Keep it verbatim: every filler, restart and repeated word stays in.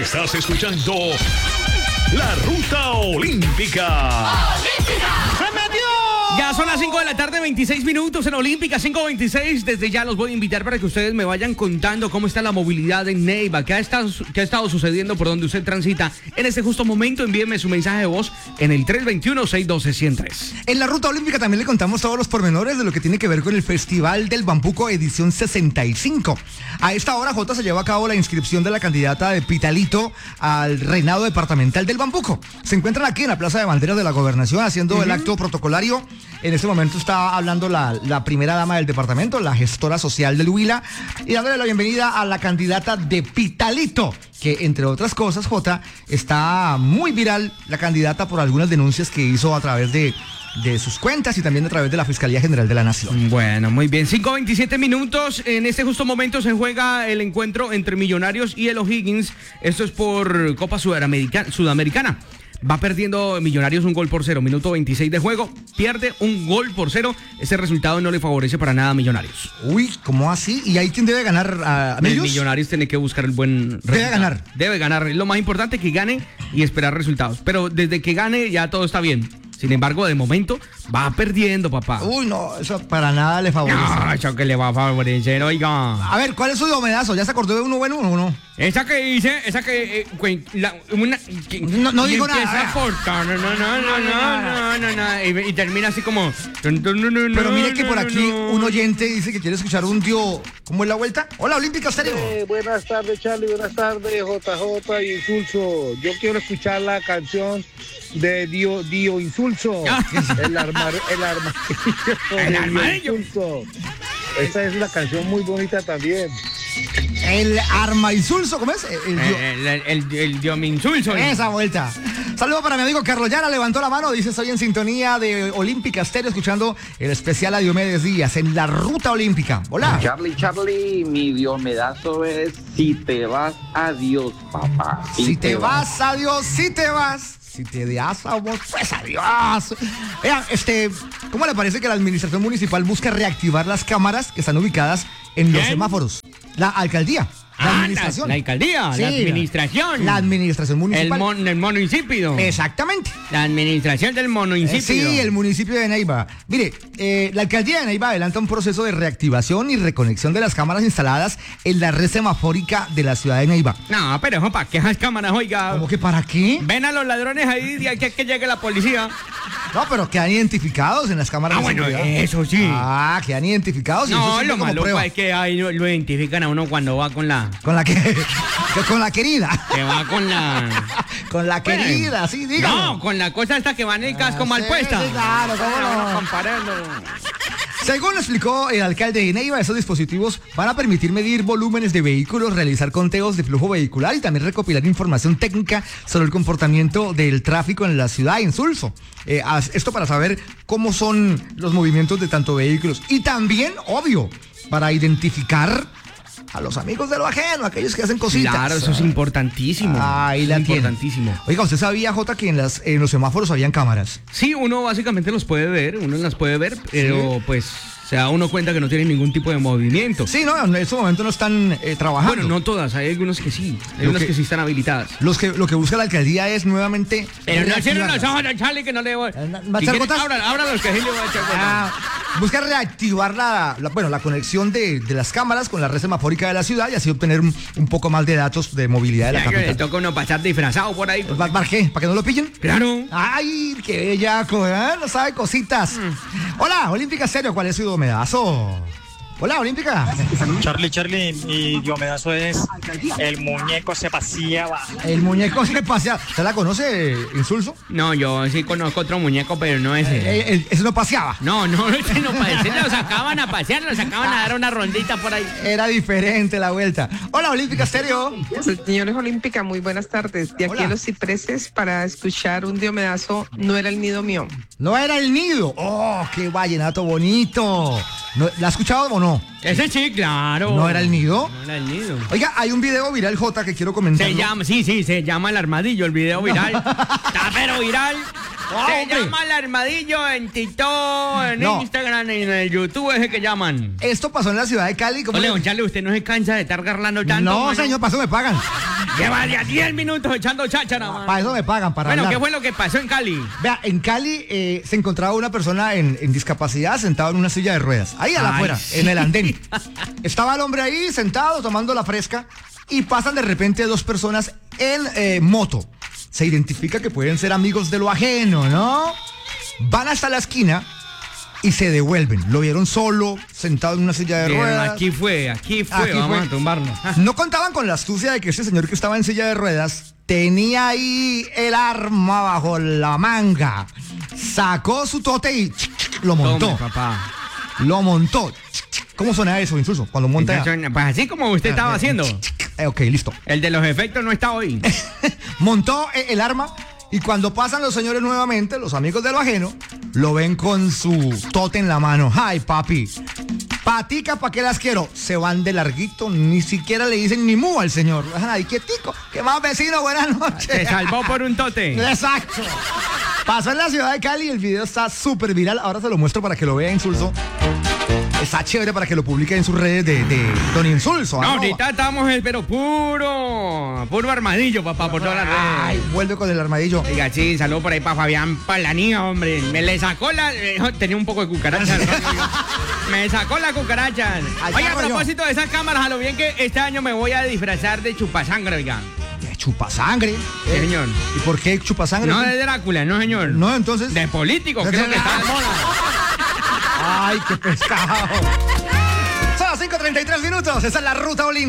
Estás escuchando La Ruta Olímpica. ¡Se metió! Ya son las cinco de la tarde, veintiséis minutos en Olímpica, cinco veintiséis. Desde ya los voy a invitar para que ustedes me vayan contando cómo está la movilidad en Neiva, qué ha estado, qué ha estado sucediendo por donde usted transita en este justo momento. Envíeme su mensaje de voz en el tres dos uno, seis uno dos, uno cero tres. En la Ruta Olímpica también le contamos todos los pormenores de lo que tiene que ver con el Festival del Bambuco edición sesenta y cinco. A esta hora, Jota, se lleva a cabo la inscripción de la candidata de Pitalito al reinado departamental del Bambuco. Se encuentran aquí en la Plaza de Banderas de la Gobernación haciendo uh-huh. el acto protocolario. En este momento está hablando la, la primera dama del departamento, la gestora social del Huila, y dándole la bienvenida a la candidata de Pitalito, que entre otras cosas, Jota, está muy viral la candidata por algunas denuncias que hizo a través de, de sus cuentas y también a través de la Fiscalía General de la Nación. Bueno, muy bien, cinco veintisiete minutos. En este justo momento se juega el encuentro entre Millonarios y el O'Higgins. Esto es por Copa Sudamericana. Sudamericana. Va perdiendo Millonarios un gol por cero, minuto veintiséis de juego, pierde un gol por cero. Ese resultado no le favorece para nada a Millonarios. Uy, ¿cómo así? ¿Y ahí quién debe ganar? ¿A el Millonarios tiene que buscar el buen resultado. Debe ganar. Debe ganar, es lo más importante, que gane y esperar resultados. Pero desde que gane ya todo está bien. Sin embargo, de momento, va perdiendo, papá. Uy, no, eso para nada le favorece. No, eso que le va a favorecer, oiga. A ver, ¿cuál es su diomedazo? ¿Ya se acordó de uno bueno o no? Esa que dice, esa que... Eh, la, una, que no no digo nada. Porta, no, no, no, no, no, no, no, no, y, y termina así como... Pero mire que por aquí un oyente dice que quiere escuchar un dio... ¿Cómo es la vuelta? Hola, Olímpica Stereo. Eh, buenas tardes, Charlie, buenas tardes, J J y Insulso. Yo quiero escuchar la canción de Dio, Dio Insulso. el arma, el armadillo. El armadillo. Insulso. Esa es una canción muy bonita también. El arma insulso, ¿cómo es? El, el, el, el, el Dios me insulso. Esa vuelta. Saludo para mi amigo Carlos Llana, levantó la mano, dice: estoy en sintonía de Olímpica Stereo, escuchando el especial a Diomedes Díaz en la Ruta Olímpica. Hola. Charlie, Charlie, mi diomedazo es: si te vas, adiós, papá. Si, si te, te vas, vas, adiós, si te vas. Si te das a vos, pues adiós. Vean, este, ¿cómo le parece que la administración municipal busca reactivar las cámaras que están ubicadas en los semáforos? La alcaldía. La ah, administración. La, la alcaldía, sí, la administración. La administración municipal. El, mon, el municipio. Exactamente. La administración del municipio. Eh, sí, el municipio de Neiva. Mire, eh, la alcaldía de Neiva adelanta un proceso de reactivación y reconexión de las cámaras instaladas en la red semafórica de la ciudad de Neiva. No, pero ¿para qué esas cámaras, oiga? ¿Cómo que para qué? Ven a los ladrones ahí y hay que, que llegue la policía. No, pero quedan identificados en las cámaras ah, de bueno, seguridad. Eso sí. Ah, quedan identificados. Y no, eso lo malo prueba. Es que ahí lo, lo identifican a uno cuando va con la... Con la que... con la querida. Que va con la... con la bueno, querida, sí, dígame. No, con la cosa esta que va en el casco ah, mal sí, puesta. Sí, claro, cómo no. Comparando. Según explicó el alcalde de Neiva, esos dispositivos van a permitir medir volúmenes de vehículos, realizar conteos de flujo vehicular y también recopilar información técnica sobre el comportamiento del tráfico en la ciudad de Insulso. Eh, esto para saber cómo son los movimientos de tanto vehículos. Y también, obvio, para identificar a los amigos de lo ajeno, aquellos que hacen cositas. Claro, eso es importantísimo. Ahí la es importantísimo. Oiga, ¿usted sabía, Jota, que en, las, en los semáforos habían cámaras? Sí, uno básicamente los puede ver, uno las puede ver, pero ¿sí? Pues se da uno cuenta que no tienen ningún tipo de movimiento. Sí, no, en este momento no están eh, trabajando. Bueno, no todas, hay algunos que sí, hay unas que, que sí están habilitadas. Los que, lo que busca la alcaldía es nuevamente... Pero no cierren los ojos a Charlie, que no le voy... Ahora, ahora los que sí le voy a echar ah, busca reactivar la, la, bueno, la conexión de, de las cámaras con la red semafórica de la ciudad y así obtener un, un poco más de datos de movilidad de la ya, capital. Le toca uno pasar disfrazado por ahí. ¿Para, ¿Para qué? ¿Para que no lo pillen? Claro. Ay, qué bellaco, ¿eh? No sabe cositas. Mm. Hola, Olímpica Stereo, ¿cuál es su diomedazo? Hola, Olímpica. Charlie, Charlie, mi diomedazo es: el muñeco se paseaba. El muñeco se paseaba. ¿Usted la conoce, Insulso? No, yo sí conozco otro muñeco, pero no ese. Eh, eh, ¿Ese no paseaba? No, no, ese no paseaba. Lo sacaban a pasear, lo sacaban a dar una rondita por ahí. Era diferente la vuelta. Hola, Olímpica Stereo. Señores Olímpica, muy buenas tardes. De aquí Hola. A los cipreses para escuchar un diomedazo. No era el nido mío. No era el nido. Oh, qué vallenato bonito. ¿No, ¿La ha escuchado o no? Ese sí, claro. ¿No era el nido? No era el nido. Oiga, hay un video viral, Jota, que quiero comentar. Se llama, sí, sí, se llama El Armadillo, el video viral. Está pero viral. Oh, se hombre. llama El Armadillo en TikTok, en no. Instagram, en el YouTube, ese que llaman. Esto pasó en la ciudad de Cali. Ole, don Charlie, ¿usted no se cansa de estar garlando tanto? No, mano? señor, pasó, me pagan. Lleva ya diez minutos echando cháchara, man. Para eso me pagan, para Bueno, hablar. ¿qué fue lo que pasó en Cali? Vea, en Cali eh, se encontraba una persona en, en discapacidad sentado en una silla de ruedas. Ahí a la Ay, afuera, sí. en el andén. Estaba el hombre ahí sentado tomando la fresca y pasan de repente dos personas en eh, moto. Se identifica que pueden ser amigos de lo ajeno, ¿no? Van hasta la esquina y se devuelven. Lo vieron solo, sentado en una silla de Dijeron, ruedas. aquí fue, aquí fue, Aquí vamos fue. a tumbarlo. No contaban con la astucia de que este señor que estaba en silla de ruedas tenía ahí el arma bajo la manga. Sacó su tote y lo montó. Tome, papá. Lo montó. ¿Cómo suena eso, Insulso? Cuando monta. Pues así como usted estaba haciendo. Eh, ok, listo. El de los efectos no está hoy. Montó eh, el arma y cuando pasan los señores nuevamente, los amigos de lo ajeno, lo ven con su tote en la mano. Ay, papi. Patica, ¿pa' qué las quiero? Se van de larguito, ni siquiera le dicen ni mu al señor. Ay, quietico. ¿Qué más, vecino? Buenas noches. Te salvó por un tote. Exacto. Pasó en la ciudad de Cali y el video está súper viral. Ahora se lo muestro para que lo vea, Insulso. Está chévere para que lo publique en sus redes de, de Don Insulso. No, arroba. ahorita estamos, eh, pero puro, puro armadillo, papá, por todas las Ay, redes. vuelve con el armadillo. Oiga, sí, saludo por ahí para Fabián Palanía, hombre. Me le sacó la... eh, tenía un poco de cucaracha. ¿no? Me sacó la cucaracha. Allá Oiga, a voy yo. propósito de esas cámaras, a lo bien que este año me voy a disfrazar de chupasangre, oiga. Chupasangre. Sí, señor. ¿Y por qué chupasangre? No de Drácula, no, señor. No, entonces. De político, creo que está de moda. Ay, qué pescado. Son las cinco treinta y tres minutos. Esa es la ruta olímpica.